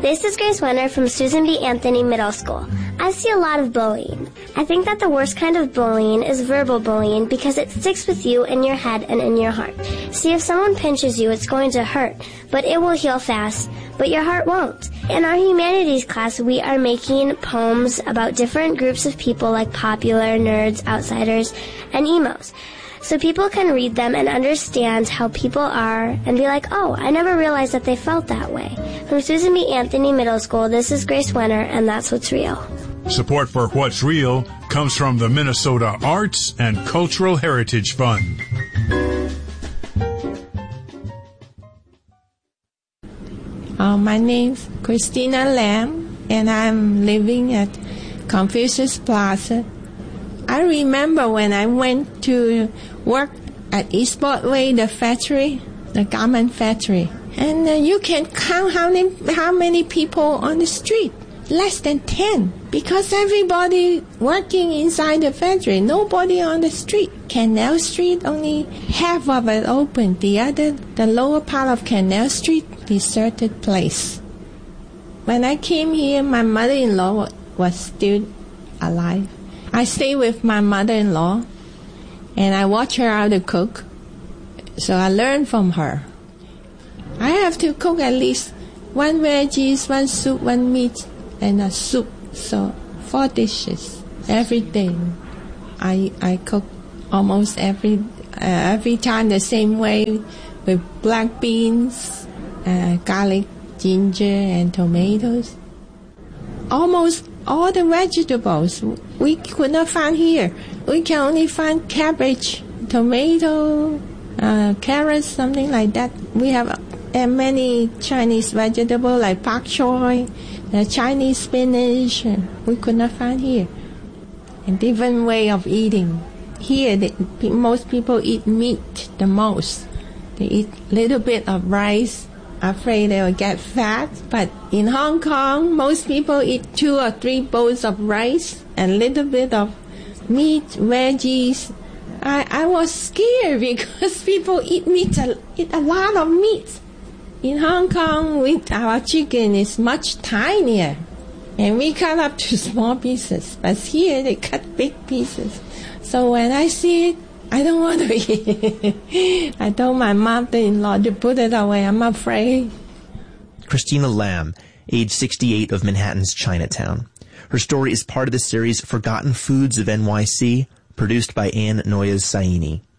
This is Grace Wenner from Susan B. Anthony Middle School. I see a lot of bullying. I think that the worst kind of bullying is verbal bullying because it sticks with you in your head and in your heart. See, if someone pinches you, it's going to hurt, but it will heal fast, but your heart won't. In our humanities class, we are making poems about different groups of people like popular, nerds, outsiders, and emos. So people can read them and understand how people are and be like, oh, I never realized that they felt that way. From Susan B. Anthony Middle School, this is Grace Wenner, and that's What's Real. Support for What's Real comes from the Minnesota Arts and Cultural Heritage Fund. My name's Christina Lam, and I'm living at Confucius Plaza. I remember when I went to work at Eastport Way, the factory, the garment factory. And you can count how many people on the street. Less than 10. Because everybody working inside the factory, nobody on the street. Canal Street, only half of it open. The lower part of Canal Street, deserted place. When I came here, my mother-in-law was still alive. I stay with my mother-in-law, and I watch her how to cook. So I learn from her. I have to cook at least 1 veggies, 1 soup, 1 meat, and a soup. So 4 dishes every day. I cook almost every time the same way with black beans, garlic, ginger, and tomatoes. Almost all the vegetables we could not find here. We can only find cabbage, tomato, carrots, something like that. We have many Chinese vegetables like pak choy, Chinese spinach. We could not find here. A different way of eating. Here, most people eat meat the most. They eat little bit of rice, afraid they will get fat. But in Hong Kong, most people eat 2 or 3 bowls of rice and little bit of meat, veggies. I was scared because people eat a lot of meat. In Hong Kong, our chicken is much tinier, and we cut up to small pieces. But here, they cut big pieces. So when I see it, I don't want to eat. I told my mother-in-law to put it away. I'm afraid. Christina Lam, age 68, of Manhattan's Chinatown. Her story is part of the series Forgotten Foods of NYC, produced by Ann Noyes Saini.